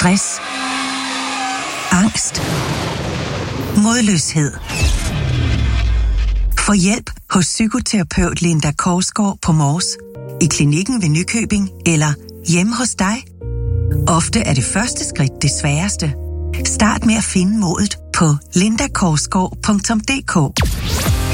stress, angst, modløshed. Få hjælp hos psykoterapeut Linda Korsgaard på Mors, i klinikken ved Nykøbing eller hjemme hos dig. Ofte er det første skridt det sværeste. Start med at finde modet på lindakorsgaard.dk.